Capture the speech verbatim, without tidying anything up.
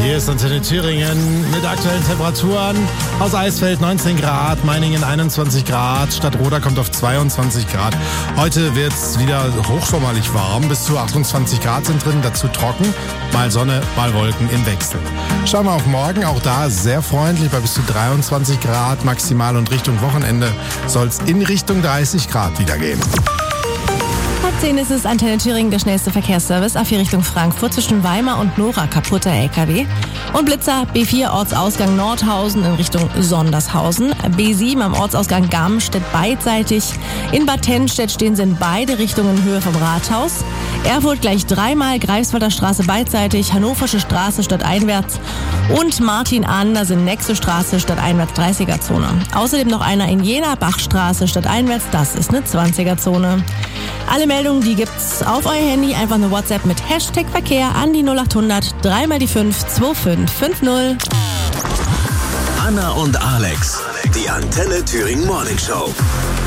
Hier ist Antenne Thüringen mit aktuellen Temperaturen. Aus Eisfeld neunzehn Grad, Meiningen einundzwanzig Grad, Stadtroda kommt auf zweiundzwanzig Grad. Heute wird es wieder hochsommerlich warm, bis zu achtundzwanzig Grad sind drin, dazu trocken. Mal Sonne, mal Wolken im Wechsel. Schauen wir auf morgen, auch da sehr freundlich, bei bis zu dreiundzwanzig Grad maximal und Richtung Wochenende soll es in Richtung dreißig Grad wieder gehen. Halb zehn ist es, Antenne Thüringen, der schnellste Verkehrsservice. A vier Richtung Frankfurt zwischen Weimar und Nora, kaputter L K W. Und Blitzer, B vier Ortsausgang Nordhausen in Richtung Sondershausen. B sieben am Ortsausgang Garmstedt beidseitig. In Bad Tennstedt stehen sie in beide Richtungen in Höhe vom Rathaus. Erfurt gleich dreimal, Greifswalder Straße beidseitig, Hannoversche Straße stadteinwärts und Martin Andersen Nexe Straße stadteinwärts dreißiger Zone. Außerdem noch einer in Jena, Bachstraße stadteinwärts, das ist eine zwanziger Zone. Alle Meldungen, die gibt's auf euer Handy, einfach eine WhatsApp mit Hashtag Verkehr an die null acht hundert, drei mal die fünf, zwei fünf fünf null. Anna und Alex, die Antenne Thüringen Morning Show.